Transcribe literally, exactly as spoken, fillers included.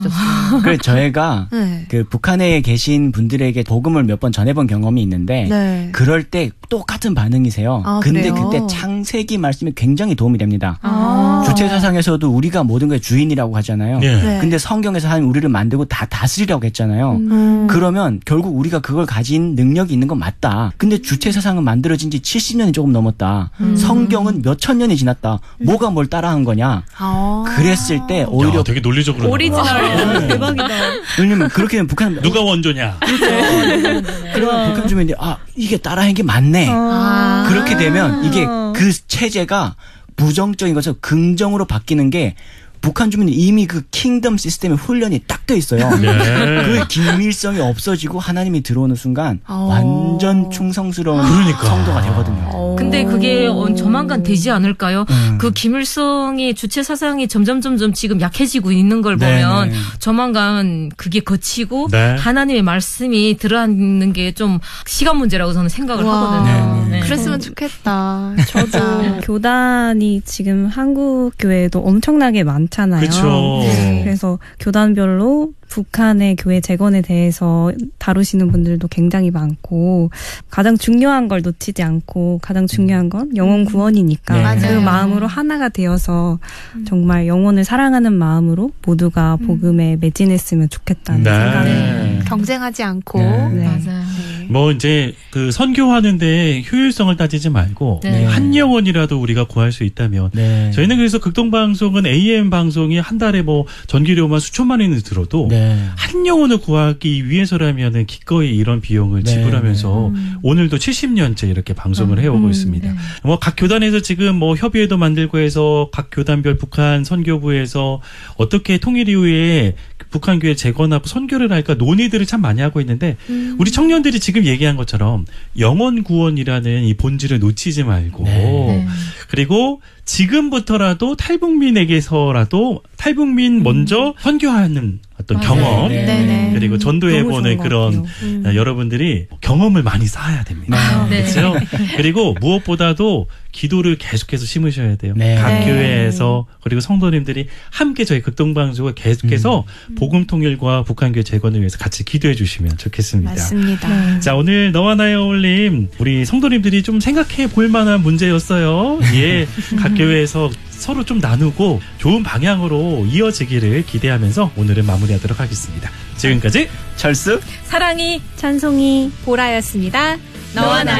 그래서 저희가 네. 그 북한에 계신 분들에게 복음을 몇 번 전해본 경험이 있는데 네. 그럴 때 똑같은 반응이세요. 아, 근데 그래요? 그때 창세기 말씀이 굉장히 도움이 됩니다. 아. 주체사상에서도 우리가 모든 것의 주인이라고 하잖아요. 네. 네. 근데 성경에서 하나님 우리를 만들고 다 다스리라고 했잖아요. 음. 그러면 결국 우리가 그걸 가진 능력이 있는 건 맞다. 근데 주체사상은 만들어진 지 칠십 년이 조금 넘었다. 음. 성경은 몇천 년이 지났다. 뭐가 뭘 따라한 거냐. 아. 그랬을 때 오히려 야, 되게 논리적으로 오리지널. 대박이다. 왜냐면 그렇게 되면 북한 누가 원조냐? 그러면 북한 주민들이 아 이게 따라한 게 맞네. 아. 그렇게 되면 이게 그 체제가 부정적인 것에서 긍정으로 바뀌는 게 북한 주민은 이미 그 킹덤 시스템의 훈련이 딱 돼 있어요. 네. 그 긴밀성이 없어지고 하나님이 들어오는 순간 어. 완전 충성스러운 그러니까. 성도가 되거든요. 어. 근데 그게 어, 조만간 되지 않을까요? 음. 그 기밀성이 주체 사상이 점점 점점 지금 약해지고 있는 걸 네, 보면 네. 조만간 그게 거치고 네. 하나님의 말씀이 들어앉는 게 좀 시간 문제라고 저는 생각을 와. 하거든요. 네, 네. 그랬으면 좋겠다. 저도 교단이 지금 한국 교회에도 엄청나게 많잖아요. 그렇죠. 네. 그래서 교단별로 북한의 교회 재건에 대해서 다루시는 분들도 굉장히 많고 가장 중요한 걸 놓치지 않고 가장 중요한 건 영혼 구원이니까 네. 그 맞아요. 마음으로 하나가 되어서 정말 영혼을 사랑하는 마음으로 모두가 복음에 매진했으면 좋겠다는 네. 생각이 네. 경쟁하지 않고. 네. 맞아요. 뭐 이제 그 선교하는데 효율성을 따지지 말고 네. 한 영혼이라도 우리가 구할 수 있다면 네. 저희는 그래서 극동방송은 에이엠 방송이 한 달에 뭐 전기료만 수천만 원이 들어도 네. 한 영혼을 구하기 위해서라면은 기꺼이 이런 비용을 네. 지불하면서 음. 오늘도 칠십 년째 이렇게 방송을 해오고 음, 있습니다. 네. 뭐 각 교단에서 지금 뭐 협의회도 만들고 해서 각 교단별 북한 선교부에서 어떻게 통일 이후에 북한 교회 재건하고 선교를 할까 논의들을 참 많이 하고 있는데 음. 우리 청년들이 지금 얘기한 것처럼 영혼 구원이라는 이 본질을 놓치지 말고 네. 그리고 지금부터라도 탈북민에게서라도 탈북민 먼저 선교하는 어떤 맞아요. 경험 네. 네네. 그리고 너무 전도해보는 좋은 것 그런 같아요. 음. 어, 여러분들이 경험을 많이 쌓아야 됩니다. 네. 그렇죠? 그리고 무엇보다도 기도를 계속해서 심으셔야 돼요. 네. 각 네. 교회에서 그리고 성도님들이 함께 저희 극동방송을 계속해서 복음 통일과 북한교회 재건을 위해서 같이 기도해 주시면 좋겠습니다. 맞습니다. 자, 오늘 너와 나의 어울림 우리 성도님들이 좀 생각해 볼 만한 문제였어요. 예, 각 교회에서 서로 좀 나누고 좋은 방향으로 이어지기를 기대하면서 오늘은 마무리하도록 하겠습니다. 지금까지 철수 사랑이 찬송이 보라였습니다. 너와 나의